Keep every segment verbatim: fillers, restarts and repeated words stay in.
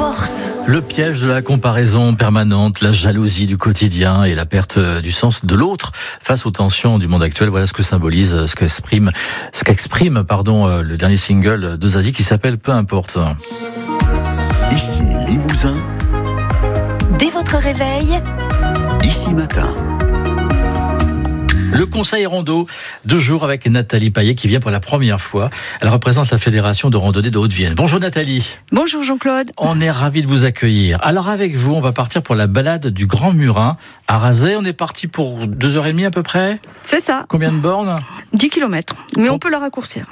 importe. Le piège de la comparaison permanente, la jalousie du quotidien et la perte du sens de l'autre face aux tensions du monde actuel. Voilà ce que symbolise, ce qu'exprime, ce qu'exprime, pardon, le dernier single de Zazie qui s'appelle Peu importe. Ici Limousin. Dès votre réveil, Ici Matin. Le conseil rando, deux jours avec Nathalie Payet qui vient pour la première fois. Elle représente la Fédération de randonnée de Haute-Vienne. Bonjour Nathalie. Bonjour Jean-Claude. On est ravis de vous accueillir. Alors avec vous, on va partir pour la balade du Grand Murin à Razay. On est parti pour deux heures et demie à peu près. C'est ça. Combien de bornes? dix kilomètres. Mais on peut la raccourcir.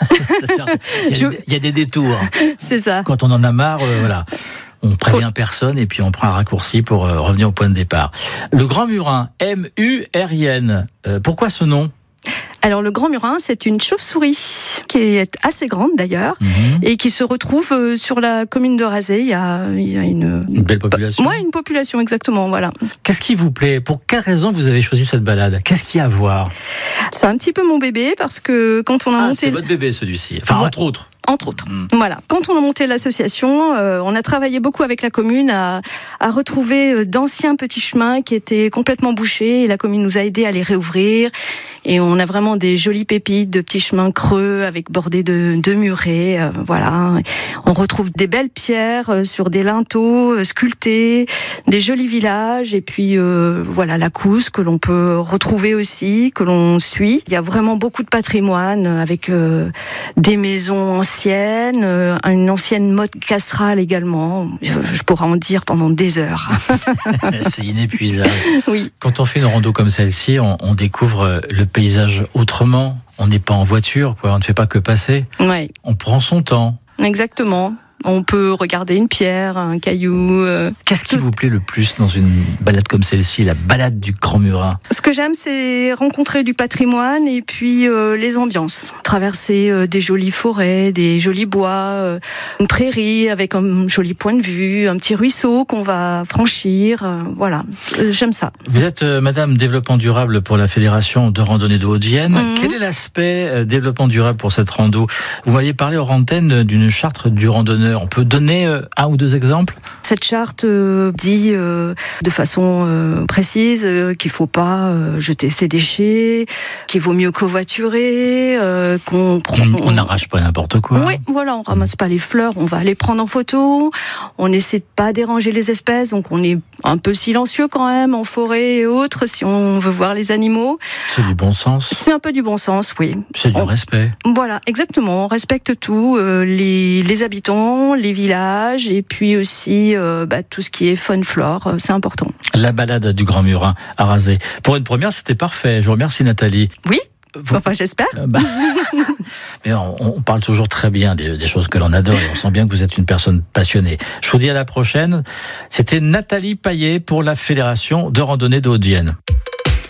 Il y a, Je... il y a des détours. C'est ça. Quand on en a marre, euh, voilà. On prévient personne et puis on prend un raccourci pour euh, revenir au point de départ. Le Grand Murin, M U R I N. Euh, pourquoi ce nom ? Alors le Grand Murin, c'est une chauve-souris qui est assez grande d'ailleurs mmh. et qui se retrouve sur la commune de Razay. Il y a, il y a une... une belle population. Moi, une population exactement, voilà. Qu'est-ce qui vous plaît ? Pour quelle raison vous avez choisi cette balade ? Qu'est-ce qu'il y a à voir ? C'est un petit peu mon bébé parce que quand on a ah, monté... c'est votre bébé celui-ci. Enfin, ouais. entre autres. Entre autres. Mmh. Voilà. Quand on a monté l'association, euh, on a travaillé beaucoup avec la commune à, à retrouver d'anciens petits chemins qui étaient complètement bouchés et la commune nous a aidés à les réouvrir. Et on a vraiment des jolies pépites de petits chemins creux avec bordés de, de murets. Euh, voilà. On retrouve des belles pierres sur des linteaux euh, sculptés, des jolis villages et puis euh, voilà la Cousse que l'on peut retrouver aussi, que l'on suit. Il y a vraiment beaucoup de patrimoine avec euh, des maisons ancienne, euh, une ancienne motte castrale également. Je, je pourrais en dire pendant des heures. C'est inépuisable. Oui. Quand on fait une rando comme celle-ci, on, on découvre le paysage autrement. On n'est pas en voiture, quoi. On ne fait pas que passer. Oui. On prend son temps. Exactement. On peut regarder une pierre, un caillou. Euh, Qu'est-ce qui vous plaît le plus dans une balade comme celle-ci, la balade du Grand Murin ? Ce que j'aime, c'est rencontrer du patrimoine et puis euh, les ambiances. Traverser euh, des jolies forêts, des jolis bois, euh, une prairie avec un joli point de vue, un petit ruisseau qu'on va franchir. Euh, voilà, j'aime ça. Vous êtes euh, Madame Développement Durable pour la Fédération de randonnée de Haute-Vienne. Mmh. Quel est l'aspect euh, développement durable pour cette rando ? Vous m'aviez parlé hors antenne d'une charte du randonneur. On peut donner un ou deux exemples ? Cette charte euh, dit euh, de façon euh, précise euh, qu'il ne faut pas euh, jeter ses déchets, qu'il vaut mieux covoiturer, euh, qu'on prend... On n'arrache pas n'importe quoi. Oui, voilà, on ramasse pas les fleurs, on va les prendre en photo, on n'essaie de pas déranger les espèces, donc on est un peu silencieux quand même en forêt et autres si on veut voir les animaux. C'est du bon sens. C'est un peu du bon sens, oui. C'est du on... respect. Voilà, exactement, on respecte tout, euh, les, les habitants, les villages et puis aussi euh, bah, tout ce qui est faune flore, euh, c'est important. La balade du Grand Murin à Razay. Pour une première, c'était parfait. Je vous remercie Nathalie. Oui. Vous... Enfin, j'espère. Euh, bah... Mais on, on parle toujours très bien des, des choses que l'on adore et on sent bien que vous êtes une personne passionnée. Je vous dis à la prochaine. C'était Nathalie Payet pour la Fédération de randonnée de Haute-Vienne.